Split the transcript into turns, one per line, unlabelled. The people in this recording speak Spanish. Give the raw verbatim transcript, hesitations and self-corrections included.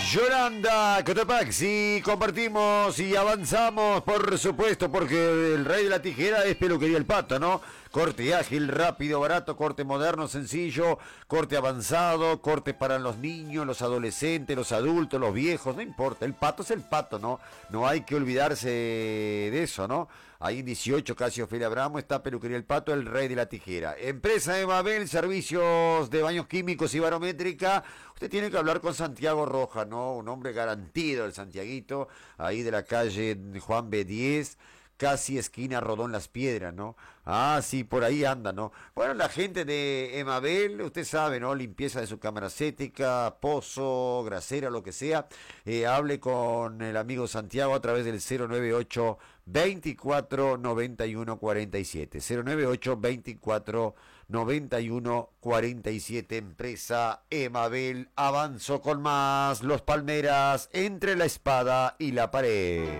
Yolanda Cotopaxi, compartimos y avanzamos, por supuesto, porque el rey de la tijera es Peluquería El Pato, ¿no? Corte ágil, rápido, barato, corte moderno, sencillo, corte avanzado, corte para los niños, los adolescentes, los adultos, los viejos, no importa, el pato es el pato, ¿no? No hay que olvidarse de eso, ¿no? Ahí en dieciocho, casi Ofelia Abramo, está Peluquería El Pato, el rey de la tijera. Empresa Emabel, servicios de baños químicos y barométrica. Usted tiene que hablar con Santiago Roja, ¿no? Un hombre garantido, el Santiaguito, ahí de la calle Juan B diez, casi esquina Rodón Las Piedras, ¿no? Ah, sí, por ahí anda, ¿no? Bueno, la gente de Emabel, usted sabe, ¿no? Limpieza de su cámara acética, pozo, grasera, lo que sea. Eh, hable con el amigo Santiago a través del cero nueve ocho, veinticuatro, noventa y uno, cuarenta y siete. cero nueve ocho, veinticuatro, noventa y uno, cuarenta y siete. Empresa Emabel. Avanzo con más. Los Palmeras, entre la espada y la pared.